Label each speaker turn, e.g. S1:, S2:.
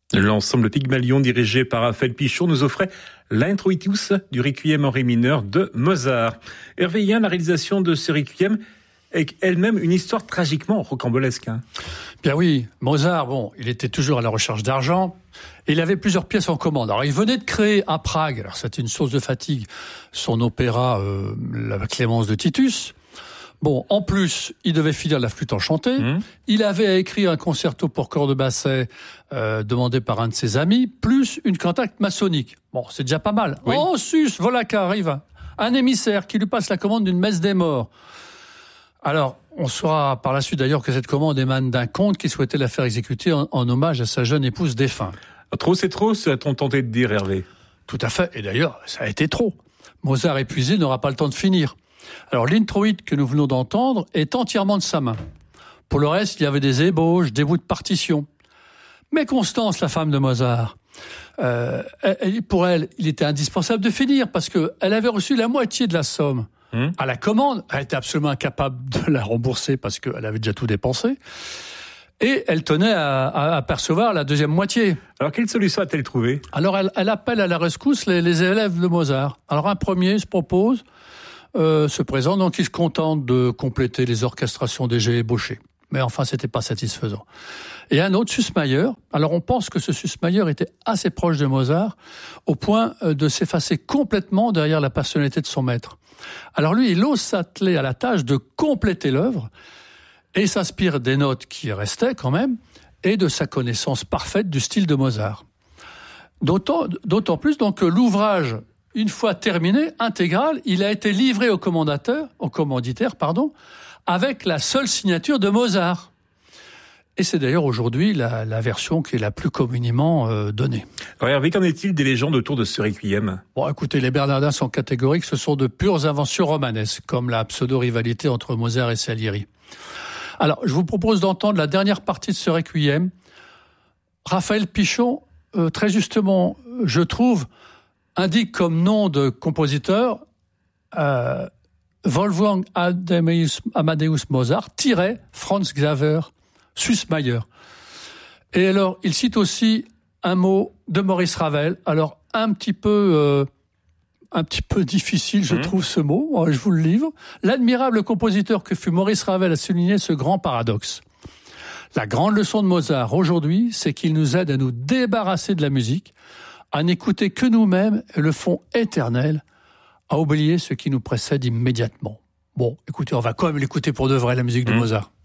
S1: L'ensemble Pygmalion dirigé par Raphaël Pichon nous offrait l'introitus du Requiem en ré mineur de Mozart. Hervé Yen, la réalisation de ce Requiem est elle-même une histoire tragiquement rocambolesque.
S2: Bien oui, Mozart, il était toujours à la recherche d'argent et il avait plusieurs pièces en commande. Alors il venait de créer à Prague, alors c'était une source de fatigue, son opéra La Clémence de Titus. En plus, il devait finir la flûte enchantée. Il avait écrit un concerto pour corps de basset demandé par un de ses amis, plus une cantate maçonnique. C'est déjà pas mal. Oui. En sus, voilà qu'arrive un émissaire qui lui passe la commande d'une messe des morts. Alors, on saura par la suite d'ailleurs que cette commande émane d'un comte qui souhaitait la faire exécuter en hommage à sa jeune épouse défunte.
S1: Trop c'est trop, a-t-on tenté de dire, Hervé?
S2: Tout à fait, et d'ailleurs, ça a été trop. Mozart épuisé n'aura pas le temps de finir. Alors l'introïde que nous venons d'entendre est entièrement de sa main. Pour le reste, il y avait des ébauches, des bouts de partition. Mais Constance, la femme de Mozart, pour elle, il était indispensable de finir parce qu'elle avait reçu la moitié de la somme. À la commande, elle était absolument incapable de la rembourser parce qu'elle avait déjà tout dépensé. Et elle tenait à percevoir la deuxième moitié.
S1: Alors quelle solution a-t-elle trouvé?
S2: Alors elle appelle à la rescousse les élèves de Mozart. Alors un premier se propose, se présente, donc il se contente de compléter les orchestrations déjà ébauchées. Mais enfin, c'était pas satisfaisant. Et un autre, Süssmayer. Alors on pense que ce Süssmayer était assez proche de Mozart, au point de s'effacer complètement derrière la personnalité de son maître. Alors lui, il ose s'atteler à la tâche de compléter l'œuvre, et s'inspire des notes qui restaient quand même, et de sa connaissance parfaite du style de Mozart. D'autant plus donc que l'ouvrage, une fois terminé, intégral, il a été livré au commanditaire, avec la seule signature de Mozart. Et c'est d'ailleurs aujourd'hui la version qui est la plus communément donnée.
S1: Alors Hervé, qu'en est-il des légendes autour de ce Requiem?
S2: Écoutez, les Bernardins sont catégoriques, ce sont de pures inventions romanesques, comme la pseudo-rivalité entre Mozart et Salieri. Alors, je vous propose d'entendre la dernière partie de ce Requiem. Raphaël Pichon, très justement, je trouve, indique comme nom de compositeur Wolfgang Amadeus Mozart - Franz Xaver Süssmayer. Et alors, il cite aussi un mot de Maurice Ravel. Alors, un petit peu difficile, je trouve, ce mot. Je vous le livre. L'admirable compositeur que fut Maurice Ravel a souligné ce grand paradoxe. La grande leçon de Mozart aujourd'hui, c'est qu'il nous aide à nous débarrasser de la musique, à n'écouter que nous-mêmes et le fond éternel, à oublier ce qui nous précède immédiatement. Écoutez, on va quand même l'écouter pour de vrai, la musique de Mozart.